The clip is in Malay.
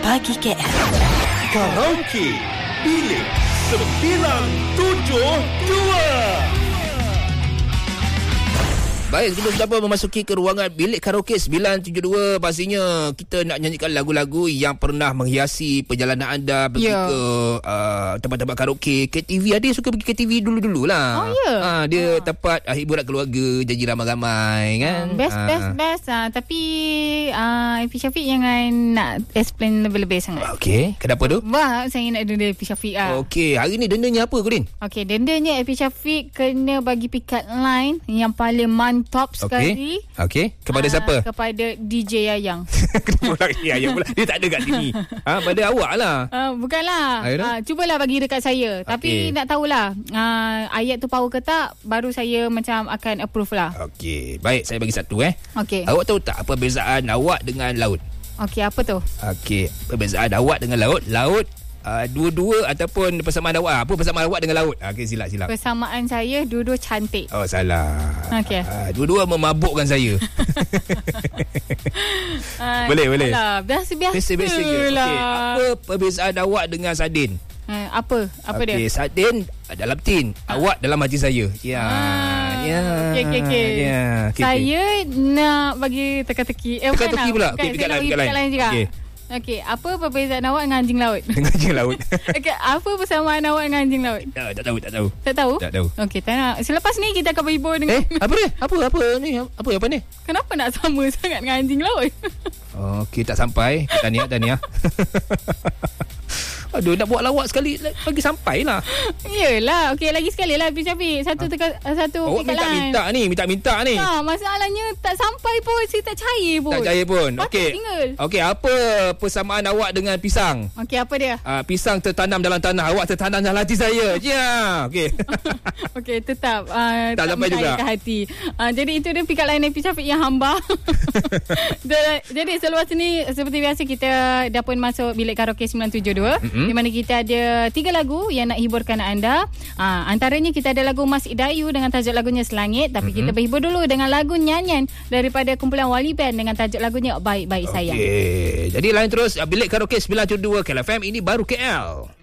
Pagi KL. Karaoke Bilik 972. Baik, sebelum kita memasuki ke ruangan bilik karaoke 972, pastinya kita nak nyanyikan lagu-lagu yang pernah menghiasi perjalanan anda pergi ke tempat-tempat karaoke. KTV, ada yang suka pergi KTV dulu-dululah. Dia tempat hiburan keluarga, janji ramai-ramai kan. Best. Tapi Epi Syafiq jangan nak explain lebih-lebih sangat. Okey, kenapa tu? Wah, saya nak denda Epi Syafiq Okey, hari ni dendanya apa, Kurin? Okey, dendanya Epi Syafiq kena bagi pick-up line yang paling top sekali. Okey. Kepada siapa? Kepada DJ Yayang. Kenapa lagi Yayang pula? Dia tak ada kat sini. Pada awak lah. Bukanlah. Cubalah bagi dekat saya. Tapi nak tahulah ayat tu power ke tak, baru saya macam akan approve lah. Okey. Baik, saya bagi satu Okey. Awak tahu tak apa perbezaan awak dengan laut? Okey, apa tu? Okey, perbezaan awak dengan laut. Laut dua-dua ataupun persamaan awak. Apa persamaan awak dengan laut? Okey, silap. Persamaan saya dua-dua cantik. Oh, salah. Okey. Dua-dua memabukkan saya. Boleh. Alah, biasa-biasa lah. Okey, apa perbezaan awak dengan sardin? Apa dia? Okey, sardin dalam tin, awak dalam hati saya. Okey. Saya nak bagi teka-teki. Teka-teki pula. Okey, pikat lain juga. Okey, apa perbezaan awak dengan anjing laut? Dengan anjing laut. Okey, apa persamaan awak dengan anjing laut? Tak tahu. Tak tahu? Tak tahu. Okey, tak nak. Selepas ni kita akan berhibur dengan apa dia? Apa ni? Apa ni? Kenapa nak sama sangat dengan anjing laut? Okey, tak sampai. Tahniah. Aduh, nak buat lawak sekali bagi sampai lah. Yelah. Okey, lagi sekali lah Epi Syafiq. Satu awak minta ni. Masalahnya tak sampai pun. Saya tak cair pun. Okey, apa persamaan awak dengan pisang? Okey, apa dia? Pisang tertanam dalam tanah, awak tertanam dalam hati saya. Okey. Okey, tetap tak sampai juga ke hati. Jadi itu dia pick up line Epi Syafiq yang hamba. Jadi selepas ni seperti biasa kita dah pun masuk bilik karaoke 972. Di mana kita ada 3 lagu yang nak hiburkan anda. Antaranya kita ada lagu Mas Idayu dengan tajuk lagunya Selangit. Tapi kita berhibur dulu dengan lagu nyanyian daripada kumpulan Wali Band dengan tajuk lagunya Baik-Baik Sayang. Okey, jadi lain terus bilik karaoke 972 KL FM, ini baru KL.